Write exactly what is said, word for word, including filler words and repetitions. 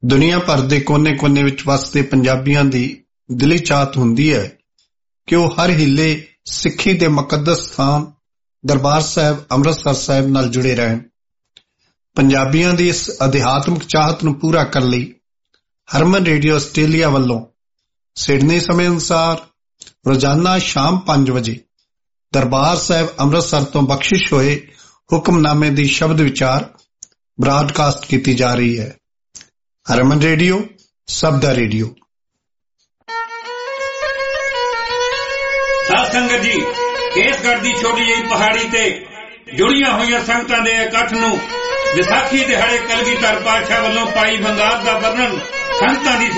ਦੁਨੀਆ ਭਰ ਦੇ ਕੋਨੇ-ਕੋਨੇ ਵਿੱਚ ਵਸਦੇ ਪੰਜਾਬੀਆਂ ਦੀ ਦਿਲੀ ਚਾਹਤ ਹੁੰਦੀ ਹੈ ਕਿ ਉਹ ਹਰ ਹੀਲੇ ਸਿੱਖੀ ਦੇ ਮੁਕੱਦਸ ਸਥਾਨ ਦਰਬਾਰ ਸਾਹਿਬ ਅੰਮ੍ਰਿਤਸਰ ਸਾਹਿਬ ਨਾਲ ਜੁੜੇ ਰਹਿਣ। ਪੰਜਾਬੀਆਂ ਦੀ ਇਸ ਅਧਿਆਤਮਿਕ ਚਾਹਤ ਨੂੰ ਪੂਰਾ ਕਰਨ ਲਈ ਹਰਮਨ ਰੇਡੀਓ ਆਸਟ੍ਰੇਲੀਆ ਵੱਲੋਂ ਸਿਡਨੀ ਸਮੇਂ ਅਨੁਸਾਰ ਰੋਜ਼ਾਨਾ ਸ਼ਾਮ ਪੰਜ ਵਜੇ ਦਰਬਾਰ ਸਾਹਿਬ ਅੰਮ੍ਰਿਤਸਰ ਤੋਂ ਬਖਸ਼ਿਸ਼ ਹੋਏ ਹੁਕਮਨਾਮੇ ਦੀ ਸ਼ਬਦ ਵਿਚਾਰ ਬ੍ਰਾਡਕਾਸਟ ਕੀਤੀ ਜਾ ਰਹੀ ਹੈ। ਹਰਮਨ ਰੇਡੀਓ ਸਭ ਦਾ ਰੇਡੀਓ। ਸਾਧ ਸੰਗਤ ਜੀ, ਕੇਸਗੜ੍ਹ ਦੀ ਛੋਟੀ ਜਿਹੀ ਪਹਾੜੀ ਤੇ ਜੁੜੀਆਂ ਹੋਈਆਂ ਸੰਗਤਾਂ ਦੇ ਇਕੱਠ ਨੂੰ ਵਿਸਾਖੀ ਦਿਹਾੜੇ ਕਲਗੀਧਰ ਪਾਤਸ਼ਾਹ ਵੱਲੋਂ ਪਾਈ ਬੰਗਾਰ ਦਾ ਵਰਣਨ ਸੰਗਤਾਂ ਦੀ